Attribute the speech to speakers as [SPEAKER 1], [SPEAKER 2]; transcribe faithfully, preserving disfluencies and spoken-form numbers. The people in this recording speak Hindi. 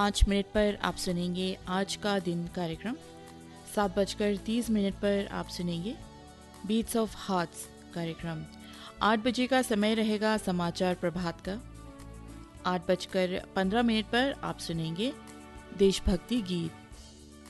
[SPEAKER 1] पाँच मिनट पर आप सुनेंगे आज का दिन कार्यक्रम। सात बजकर तीस मिनट पर आप सुनेंगे बीट्स ऑफ हार्ट्स कार्यक्रम। आठ बजे का समय रहेगा समाचार प्रभात का। आठ बजकर पंद्रह मिनट पर आप सुनेंगे देशभक्ति गीत।